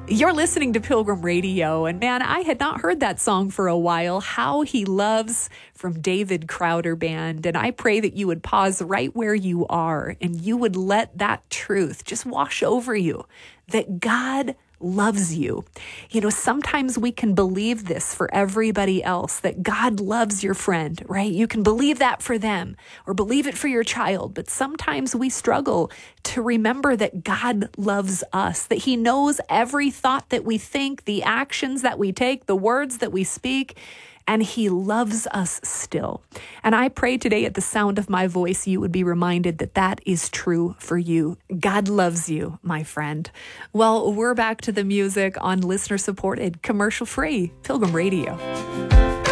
You're listening to Pilgrim Radio, and man, I had not heard that song for a while, How He Loves from David Crowder Band. And I pray that you would pause right where you are and you would let that truth just wash over you, that God loves you. You know, sometimes we can believe this for everybody else, that God loves your friend, right? You can believe that for them or believe it for your child. But sometimes we struggle to remember that God loves us, that He knows every thought that we think, the actions that we take, the words that we speak, and He loves us still. And I pray today at the sound of my voice, you would be reminded that that is true for you. God loves you, my friend. Well, we're back to the music on listener-supported, commercial-free Pilgrim Radio.